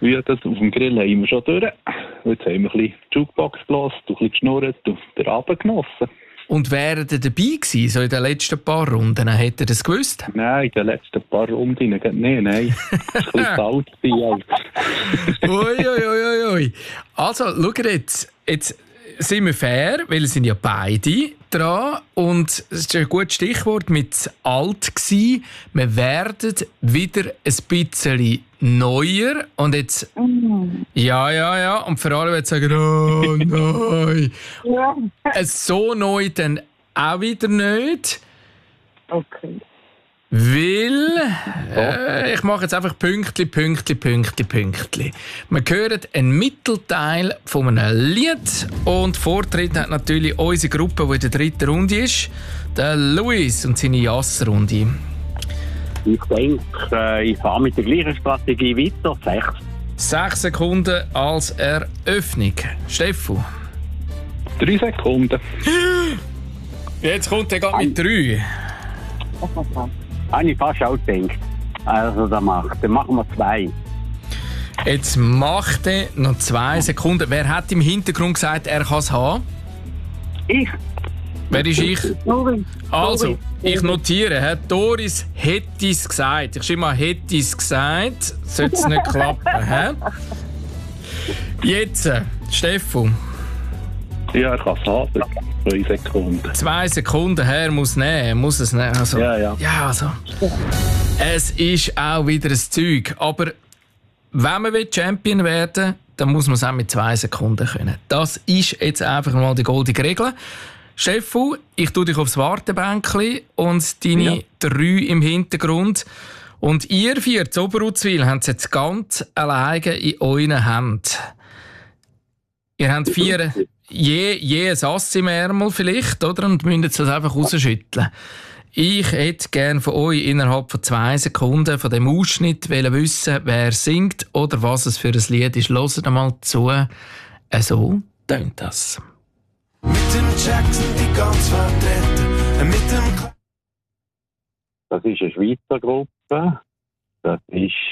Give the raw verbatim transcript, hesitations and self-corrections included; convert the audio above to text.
Ja, das auf dem Grill haben wir schon durch. Jetzt haben wir ein bisschen Jukebox gelassen, ein bisschen geschnurrt und den Abend genossen. Und wären ihr dabei gewesen, so in den letzten paar Runden? Hättet ihr das gewusst? Nein, in den letzten paar Runden nicht. Nein, nein. Das war ein bisschen kalt. Ui, ui, ui, ui. Also, schaut jetzt. Jetzt sind wir fair, weil es sind ja beide dran. Und es ist ein gutes Stichwort mit alt gsi. Wir werden wieder ein bisschen neuer. Und jetzt... Mm. Ja, ja, ja. Und für alle, die sagen, oh nein. Ja. So neu dann auch wieder nicht. Okay. Weil, äh, ich mache jetzt einfach Pünktli, Pünktli, Pünktli, Pünktli. Wir hören einen Mittelteil von einem Lied und Vortritt hat natürlich unsere Gruppe, die in der dritten Runde ist, der Luis und seine Jass-Runde. Ich denke, äh, ich fahre mit der gleichen Strategie weiter. Sechs. Sechs Sekunden als Eröffnung. Steffu? Drei Sekunden. Jetzt kommt er gerade mit drei. Habe ich fast auch gedacht. Also, dann, mach, dann machen wir zwei. Jetzt macht er noch zwei Sekunden. Wer hat im Hintergrund gesagt, er kann es haben? Ich. Wer ist ich? Doris. Also, ich notiere, Herr Doris hätte es gesagt. Ich schreibe mal, hätte es gesagt. Sollte es nicht klappen. He? Jetzt, Steffu. Ja, er kann es haben. Zwei Sekunden. Zwei Sekunden her muss nehmen, muss es nehmen. Also, ja, ja. Ja, also. Es ist auch wieder ein Zeug. Aber wenn man Champion werden will, dann muss man es auch mit zwei Sekunden können. Das ist jetzt einfach mal die goldige Regel. Steffu, ich tue dich aufs Wartebänkchen und deine ja. drei im Hintergrund. Und ihr vier, zu Oberutzwil, habt es jetzt ganz alleine in euren Händen. Ihr habt vier... Je, je ein Ass im Ärmel vielleicht, oder? Und müsst das einfach rausschütteln. Ich hätte gerne von euch innerhalb von zwei Sekunden von dem Ausschnitt wissen, wer singt oder was es für ein Lied ist. Hört mal zu. So tönt das. Mit dem Jackson die ganz vertreten. Mit dem... Das ist eine Schweizer Gruppe. Das ist